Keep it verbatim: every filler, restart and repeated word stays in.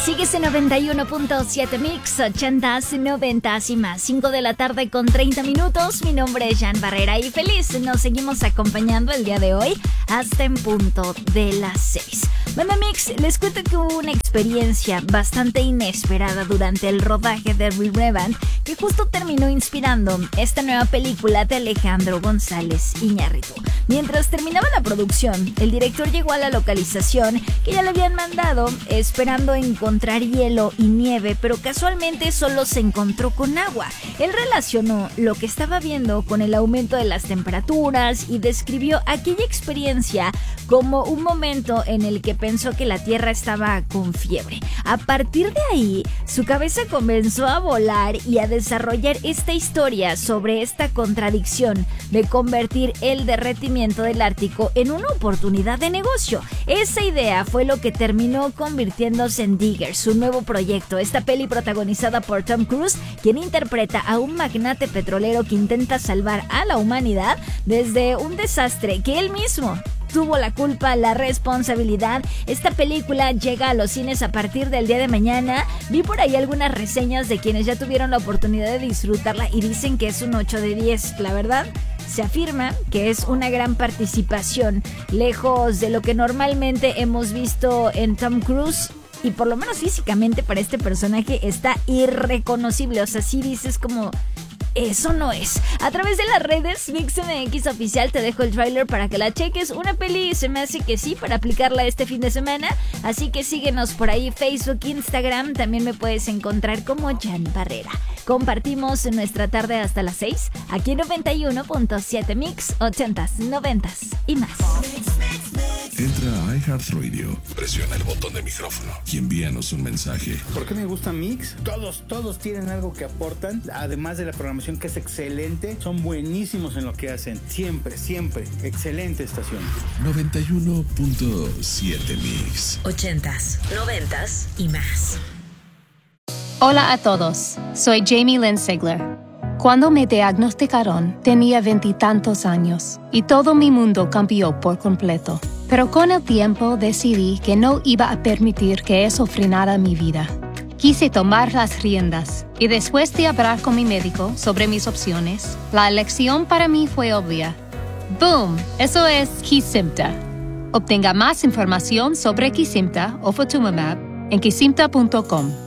Sigues en noventa y uno punto siete Mix, ochentas, noventas y más. cinco de la tarde con treinta minutos. Mi nombre es Jan Barrera y feliz nos seguimos acompañando el día de hoy hasta en punto de las seis. Meme Mix, les cuento que hubo una experiencia bastante inesperada durante el rodaje de Revenant que justo terminó inspirando esta nueva película de Alejandro González Iñárritu. Mientras terminaba la producción, el director llegó a la localización que ya le habían mandado, esperando encontrar hielo y nieve, pero casualmente solo se encontró con agua. Él relacionó lo que estaba viendo con el aumento de las temperaturas y describió aquella experiencia como un momento en el que pensó que la Tierra estaba con fiebre. A partir de ahí, su cabeza comenzó a volar y a desarrollar esta historia sobre esta contradicción de convertir el derretimiento del Ártico en una oportunidad de negocio. Esa idea fue lo que terminó convirtiéndose en Digger, su nuevo proyecto. Esta peli protagonizada por Tom Cruise, quien interpreta a un magnate petrolero que intenta salvar a la humanidad desde un desastre que él mismo tuvo la culpa, la responsabilidad. Esta película llega a los cines a partir del día de mañana. Vi por ahí algunas reseñas de quienes ya tuvieron la oportunidad de disfrutarla y dicen que es un ocho de diez. La verdad, se afirma que es una gran participación, lejos de lo que normalmente hemos visto en Tom Cruise. Y por lo menos físicamente para este personaje está irreconocible. O sea, sí dices como... eso no es. A través de las redes Mix M X Oficial te dejo el tráiler para que la cheques. Una peli se me hace que sí para aplicarla este fin de semana. Así que síguenos por ahí, Facebook, Instagram. También me puedes encontrar como Jan Barrera. Compartimos nuestra tarde hasta las seis aquí en noventa y uno punto siete Mix, ochentas, noventas y más. Entra a iHeartRadio, presiona el botón de micrófono y envíanos un mensaje. ¿Por qué me gusta Mix? Todos, todos tienen algo que aportan, además de la programación que es excelente. Son buenísimos en lo que hacen, siempre, siempre. Excelente estación. noventa y uno punto siete Mix. Ochentas, noventas y más. Hola a todos, soy Jamie Lynn Sigler. Cuando me diagnosticaron, tenía veintitantos años y todo mi mundo cambió por completo. Pero con el tiempo decidí que no iba a permitir que eso frenara mi vida. Quise tomar las riendas y después de hablar con mi médico sobre mis opciones, la elección para mí fue obvia. ¡Boom! Eso es Kesimpta. Obtenga más información sobre Kesimpta o Ofatumumab en kesimpta punto com.